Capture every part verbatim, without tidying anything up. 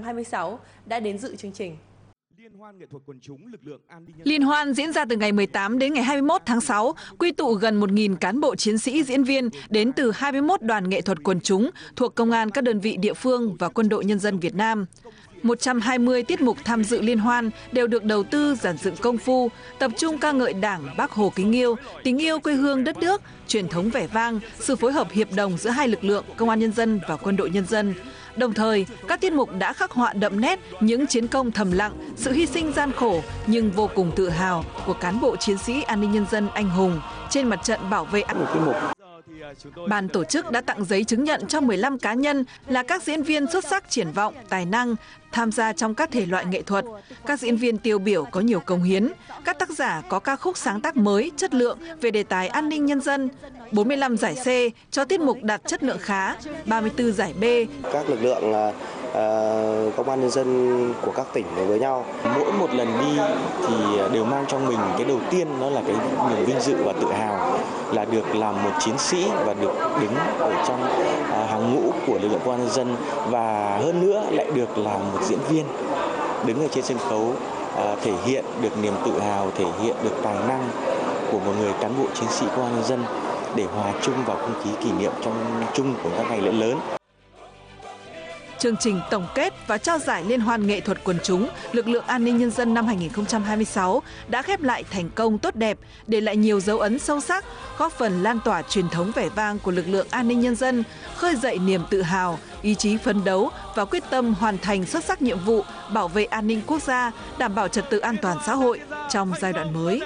hai mươi sáu đã đến dự chương trình. Liên hoan diễn ra từ ngày mười tám đến ngày hai mươi mốt tháng sáu, quy tụ gần một nghìn cán bộ chiến sĩ diễn viên đến từ hai mươi mốt đoàn nghệ thuật quần chúng thuộc công an các đơn vị địa phương và Quân đội Nhân dân Việt Nam. một trăm hai mươi tiết mục tham dự liên hoan đều được đầu tư dàn dựng công phu, tập trung ca ngợi Đảng, Bác Hồ kính yêu, tình yêu quê hương đất nước, truyền thống vẻ vang, sự phối hợp hiệp đồng giữa hai lực lượng Công an Nhân dân và Quân đội Nhân dân. Đồng thời, các tiết mục đã khắc họa đậm nét những chiến công thầm lặng, sự hy sinh gian khổ nhưng vô cùng tự hào của cán bộ chiến sĩ an ninh nhân dân anh hùng trên mặt trận bảo vệ an ninh. Ban tổ chức đã tặng giấy chứng nhận cho mười lăm cá nhân là các diễn viên xuất sắc triển vọng, tài năng, tham gia trong các thể loại nghệ thuật, các diễn viên tiêu biểu có nhiều công hiến, các tác giả có ca khúc sáng tác mới, chất lượng về đề tài an ninh nhân dân, bốn mươi lăm giải C cho tiết mục đạt chất lượng khá, ba mươi tư giải B. Các lực lượng uh, công an nhân dân của các tỉnh với nhau, mỗi một lần đi thì đều mang trong mình cái đầu tiên đó là cái niềm vinh dự và tự hào là được làm một chiến sĩ và được đứng ở trong uh, hàng ngũ của lực lượng công an nhân dân, và hơn nữa lại được làm một diễn viên đứng ở trên sân khấu, uh, thể hiện được niềm tự hào, thể hiện được tài năng của một người cán bộ chiến sĩ công an nhân dân để hòa chung vào không khí kỷ niệm trong chung của các ngày lễ lớn. Chương trình tổng kết và trao giải Liên hoan nghệ thuật quần chúng Lực lượng An ninh Nhân dân năm hai nghìn không trăm hai mươi sáu đã khép lại thành công tốt đẹp, để lại nhiều dấu ấn sâu sắc, góp phần lan tỏa truyền thống vẻ vang của lực lượng an ninh nhân dân, khơi dậy niềm tự hào, ý chí phấn đấu và quyết tâm hoàn thành xuất sắc nhiệm vụ bảo vệ an ninh quốc gia, đảm bảo trật tự an toàn xã hội trong giai đoạn mới.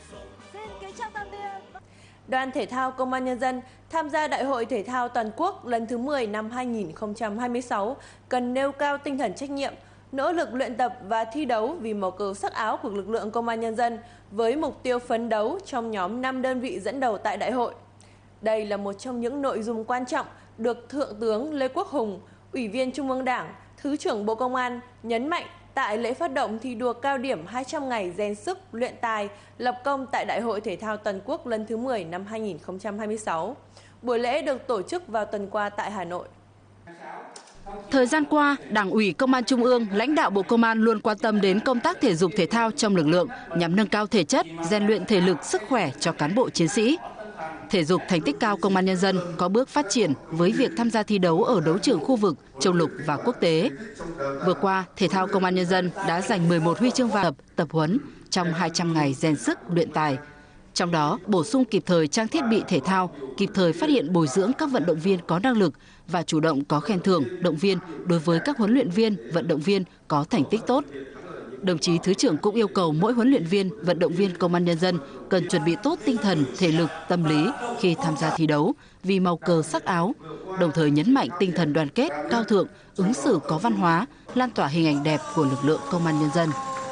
Đoàn Thể thao Công an Nhân dân tham gia Đại hội Thể thao Toàn quốc lần thứ mười năm hai nghìn không trăm hai mươi sáu cần nêu cao tinh thần trách nhiệm, nỗ lực luyện tập và thi đấu vì màu cờ sắc áo của lực lượng Công an Nhân dân với mục tiêu phấn đấu trong nhóm năm đơn vị dẫn đầu tại đại hội. Đây là một trong những nội dung quan trọng được Thượng tướng Lê Quốc Hùng, Ủy viên Trung ương Đảng, Thứ trưởng Bộ Công an nhấn mạnh tại lễ phát động thi đua cao điểm hai trăm ngày rèn sức, luyện tài, lập công tại Đại hội Thể thao Toàn quốc lần thứ mười năm hai nghìn không trăm hai mươi sáu. Buổi lễ được tổ chức vào tuần qua tại Hà Nội. Thời gian qua, Đảng ủy Công an Trung ương, lãnh đạo Bộ Công an luôn quan tâm đến công tác thể dục thể thao trong lực lượng nhằm nâng cao thể chất, rèn luyện thể lực, sức khỏe cho cán bộ chiến sĩ. Thể dục thành tích cao Công an Nhân dân có bước phát triển với việc tham gia thi đấu ở đấu trường khu vực, châu lục và quốc tế. Vừa qua, Thể thao Công an Nhân dân đã giành mười một huy chương vàng tập, tập huấn trong hai trăm ngày rèn sức, luyện tài. Trong đó, bổ sung kịp thời trang thiết bị thể thao, kịp thời phát hiện bồi dưỡng các vận động viên có năng lực và chủ động có khen thưởng, động viên đối với các huấn luyện viên, vận động viên có thành tích tốt. Đồng chí Thứ trưởng cũng yêu cầu mỗi huấn luyện viên, vận động viên Công an Nhân dân cần chuẩn bị tốt tinh thần, thể lực, tâm lý khi tham gia thi đấu vì màu cờ sắc áo, đồng thời nhấn mạnh tinh thần đoàn kết, cao thượng, ứng xử có văn hóa, lan tỏa hình ảnh đẹp của lực lượng Công an Nhân dân.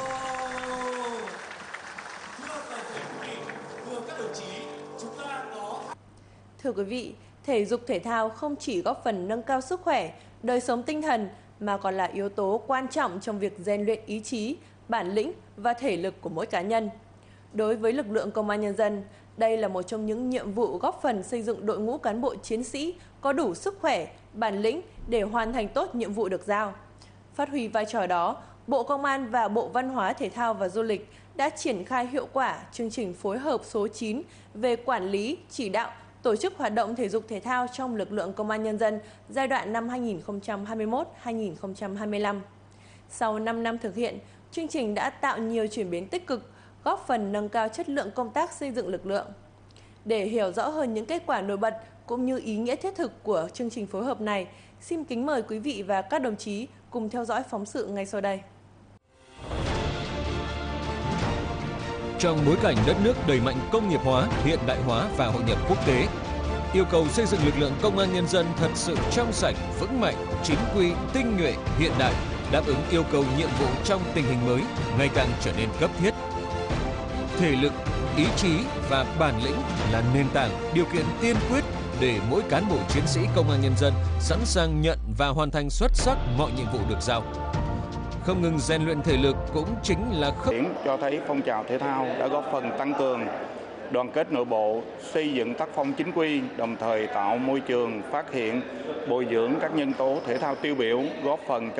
Thưa quý vị, thể dục thể thao không chỉ góp phần nâng cao sức khỏe, đời sống tinh thần mà còn là yếu tố quan trọng trong việc rèn luyện ý chí, bản lĩnh và thể lực của mỗi cá nhân. Đối với lực lượng Công an Nhân dân, đây là một trong những nhiệm vụ góp phần xây dựng đội ngũ cán bộ chiến sĩ có đủ sức khỏe, bản lĩnh để hoàn thành tốt nhiệm vụ được giao. Phát huy vai trò đó, Bộ Công an và Bộ Văn hóa, Thể thao và Du lịch đã triển khai hiệu quả chương trình phối hợp số chín về quản lý, chỉ đạo, tổ chức hoạt động thể dục thể thao trong lực lượng Công an Nhân dân giai đoạn năm hai nghìn không trăm hai mươi mốt đến hai nghìn không trăm hai mươi lăm. Sau năm năm thực hiện, chương trình đã tạo nhiều chuyển biến tích cực, góp phần nâng cao chất lượng công tác xây dựng lực lượng. Để hiểu rõ hơn những kết quả nổi bật cũng như ý nghĩa thiết thực của chương trình phối hợp này, xin kính mời quý vị và các đồng chí cùng theo dõi phóng sự ngay sau đây. Trong bối cảnh đất nước đẩy mạnh công nghiệp hóa, hiện đại hóa và hội nhập quốc tế, yêu cầu xây dựng lực lượng Công an Nhân dân thật sự trong sạch, vững mạnh, chính quy, tinh nhuệ, hiện đại, đáp ứng yêu cầu nhiệm vụ trong tình hình mới ngày càng trở nên cấp thiết. Thể lực, ý chí và bản lĩnh là nền tảng, điều kiện tiên quyết để mỗi cán bộ chiến sĩ Công an Nhân dân sẵn sàng nhận và hoàn thành xuất sắc mọi nhiệm vụ được giao. Không ngừng rèn luyện thể lực cũng chính là khớp cho thấy phong trào thể thao đã góp phần tăng cường đoàn kết nội bộ, xây dựng tác phong chính quy, đồng thời tạo môi trường phát hiện, bồi dưỡng các nhân tố thể thao tiêu biểu, góp phần cho